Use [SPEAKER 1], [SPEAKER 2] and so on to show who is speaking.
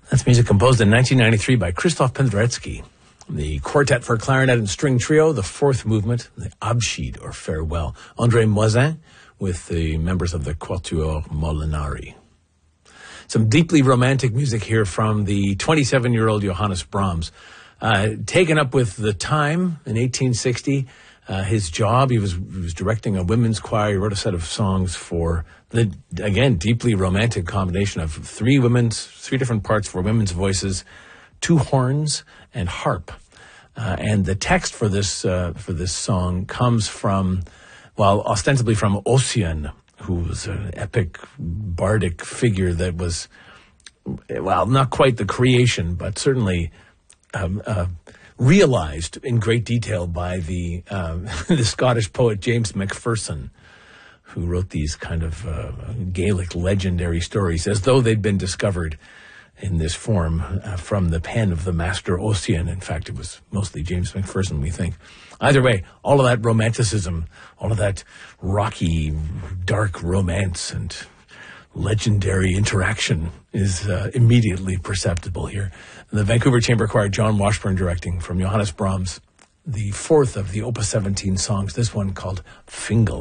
[SPEAKER 1] That's music composed in 1993 by Krzysztof Penderecki. The quartet for clarinet and string trio, the fourth movement, the Abschied, or Farewell. André Moisin with the members of the Quatuor Molinari. Some deeply romantic music here from the 27-year-old Johannes Brahms. Taken up with the time in 1860, his job, he was directing a women's choir. He wrote a set of songs for the, again, deeply romantic combination of three different parts for women's voices, two horns, and harp. And the text for this song comes from, well, ostensibly from Ossian, who was an epic bardic figure that was, well, not quite the creation, but certainly realized in great detail by the Scottish poet James Macpherson, who wrote these kind of Gaelic legendary stories as though they'd been discovered in this form from the pen of the master Ossian. In fact, it was mostly James Macpherson, we think. Either way, all of that romanticism, all of that rocky, dark romance and legendary interaction is immediately perceptible here. The Vancouver Chamber Choir, John Washburn directing, from Johannes Brahms, the fourth of the Opus 17 songs, this one called Fingal.